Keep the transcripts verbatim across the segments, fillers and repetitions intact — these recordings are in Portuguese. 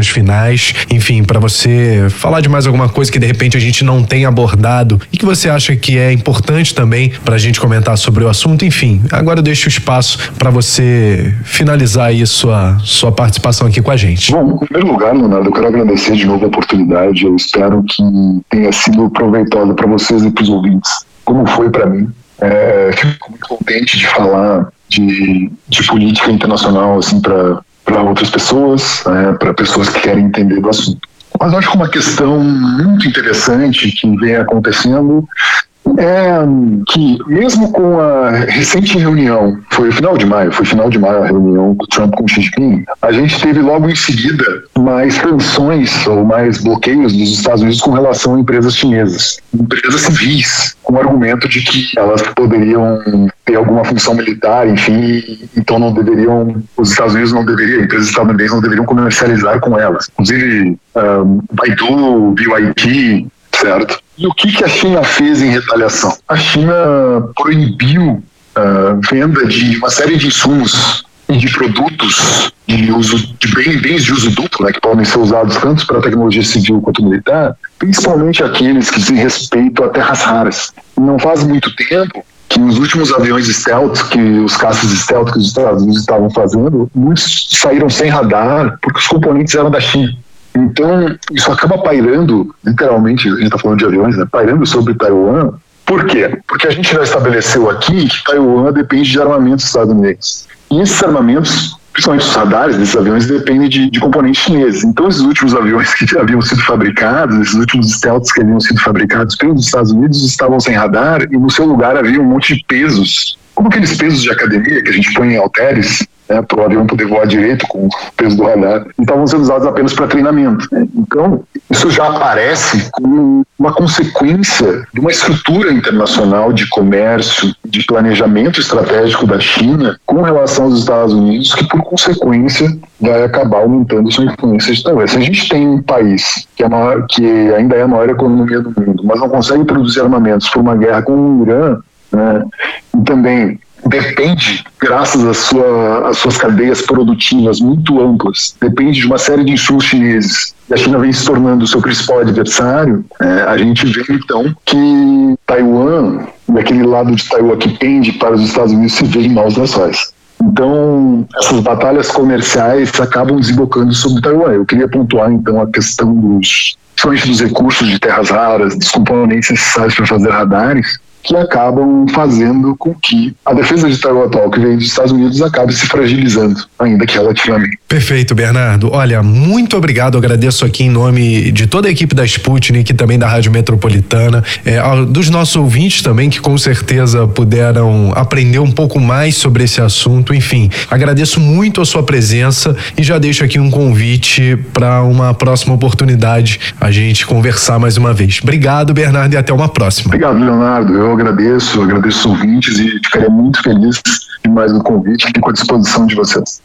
considerações finais, enfim, para você falar de mais alguma coisa que de repente a gente não tem abordado e que você acha que é importante também para a gente comentar sobre o assunto. Enfim, agora eu deixo o espaço para você finalizar aí sua, sua participação aqui com a gente. Bom, em primeiro lugar, Leonardo, eu quero agradecer de novo a oportunidade. Eu espero que tenha sido proveitosa para vocês e para os ouvintes, como foi para mim. É, fico muito contente de falar de, de política internacional assim, para outras pessoas, é, para pessoas que querem entender do assunto. Mas acho que uma questão muito interessante que vem acontecendo é que, mesmo com a recente reunião, foi o final de maio, foi final de maio a reunião do Trump com Xi Jinping, a gente teve logo em seguida mais sanções ou mais bloqueios dos Estados Unidos com relação a empresas chinesas, empresas civis, com o argumento de que elas poderiam ter alguma função militar, enfim, então não deveriam, os Estados Unidos não deveriam, empresas estadunidenses não deveriam comercializar com elas. Inclusive, um, Baidu, B Y D, certo? E o que, que a China fez em retaliação? A China proibiu a venda de uma série de insumos e de produtos de uso de bem, bens de uso duplo, né, que podem ser usados tanto para a tecnologia civil quanto militar, principalmente aqueles que dizem respeito a terras raras. Não faz muito tempo que os últimos aviões stealth, que os caças stealth que os Estados Unidos estavam fazendo, muitos saíram sem radar porque os componentes eram da China. Então, isso acaba pairando, literalmente, a gente está falando de aviões, né? Pairando sobre Taiwan. Por quê? Porque a gente já estabeleceu aqui que Taiwan depende de armamentos estadunidenses. E esses armamentos, principalmente os radares desses aviões, dependem de, de componentes chineses. Então, esses últimos aviões que haviam sido fabricados, esses últimos stealths que haviam sido fabricados pelos Estados Unidos, estavam sem radar e no seu lugar havia um monte de pesos, como aqueles pesos de academia que a gente põe em halteres, né, para o avião poder voar direito com o peso do radar, e estavam sendo usados apenas para treinamento. Então, isso já aparece como uma consequência de uma estrutura internacional de comércio, de planejamento estratégico da China com relação aos Estados Unidos, que, por consequência, vai acabar aumentando sua influência de Taiwan. Se a gente tem um país que, é maior, que ainda é a maior economia do mundo, mas não consegue produzir armamentos por uma guerra com o Irã, né, e também depende, graças às sua, às suas cadeias produtivas muito amplas, depende de uma série de insumos chineses, e a China vem se tornando o seu principal adversário, é, a gente vê então que Taiwan, daquele lado de Taiwan que pende para os Estados Unidos, se vê em maus lençóis. Então, essas batalhas comerciais acabam desembocando sobre Taiwan. Eu queria pontuar então a questão dos, principalmente dos recursos de terras raras, dos componentes necessários para fazer radares, que acabam fazendo com que a defesa de Taiwan atual, que vem dos Estados Unidos, acabe se fragilizando, ainda que relativamente. Perfeito, Bernardo. Olha, muito obrigado, eu agradeço aqui em nome de toda a equipe da Sputnik e também da Rádio Metropolitana, é, dos nossos ouvintes também, que com certeza puderam aprender um pouco mais sobre esse assunto. Enfim, agradeço muito a sua presença e já deixo aqui um convite para uma próxima oportunidade a gente conversar mais uma vez. Obrigado, Bernardo, e até uma próxima. Obrigado, Leonardo. Eu agradeço, eu agradeço os ouvintes e ficaria muito feliz demais do convite, fico à disposição de vocês.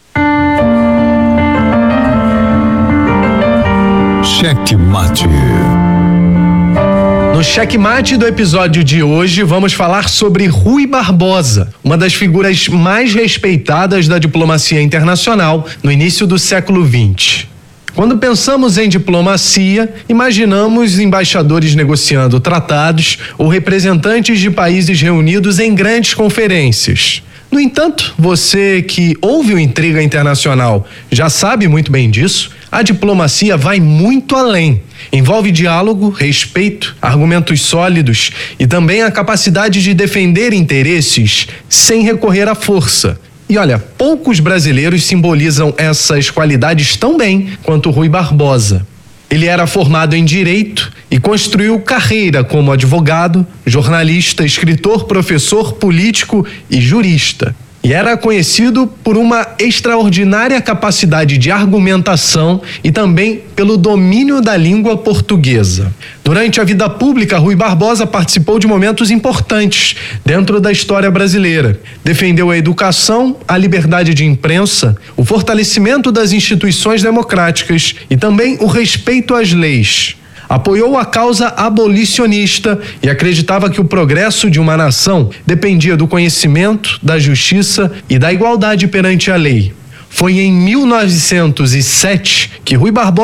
Cheque Mate. No Cheque Mate do episódio de hoje, vamos falar sobre Rui Barbosa, uma das figuras mais respeitadas da diplomacia internacional no início do século vinte. Quando pensamos em diplomacia, imaginamos embaixadores negociando tratados ou representantes de países reunidos em grandes conferências. No entanto, você que ouve o Intriga Internacional já sabe muito bem disso, a diplomacia vai muito além. Envolve diálogo, respeito, argumentos sólidos e também a capacidade de defender interesses sem recorrer à força. E olha, poucos brasileiros simbolizam essas qualidades tão bem quanto Rui Barbosa. Ele era formado em Direito e construiu carreira como advogado, jornalista, escritor, professor, político e jurista. E era conhecido por uma extraordinária capacidade de argumentação e também pelo domínio da língua portuguesa. Durante a vida pública, Rui Barbosa participou de momentos importantes dentro da história brasileira. Defendeu a educação, a liberdade de imprensa, o fortalecimento das instituições democráticas e também o respeito às leis. Apoiou a causa abolicionista e acreditava que o progresso de uma nação dependia do conhecimento, da justiça e da igualdade perante a lei. Foi em mil novecentos e sete que Rui Barbosa